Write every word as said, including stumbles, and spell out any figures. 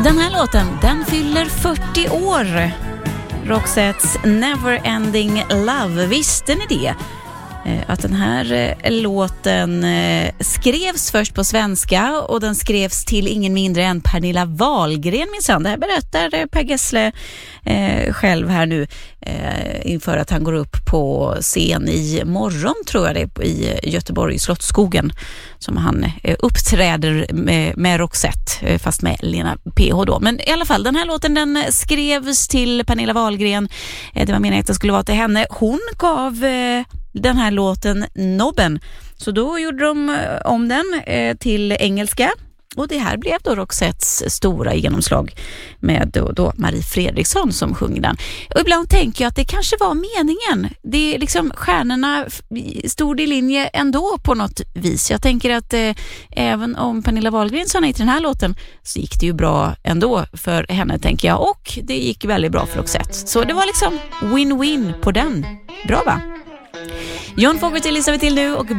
Den här låten, den fyller fyrtio år. Roxettes Never Ending Love. Visste ni det? Att den här låten skrevs först på svenska och den skrevs till ingen mindre än Pernilla Wahlgren minsann. Det här berättar Per Gessle eh, själv här nu eh, inför att han går upp på scen i morgon, tror jag det är, i Göteborg i Slottsskogen, som han eh, uppträder med, med Roxette, eh, fast med Lena P H då. Men i alla fall, den här låten den skrevs till Pernilla Wahlgren. Eh, det var meningen att det skulle vara till henne. Hon gav eh, den här låten nobben. Så då gjorde de om den eh, till engelska. Och det här blev då Roxettes stora genomslag med då, då Marie Fredriksson som sjunger den. Och ibland tänker jag att det kanske var meningen. Det är liksom stjärnorna stod i linje ändå på något vis. Jag tänker att eh, även om Pernilla Wahlgren sa nej till den här låten så gick det ju bra ändå för henne, tänker jag. Och det gick väldigt bra för Roxette. Så det var liksom win-win på den. Bra, va? John Fogerty, Elisabeth till nu och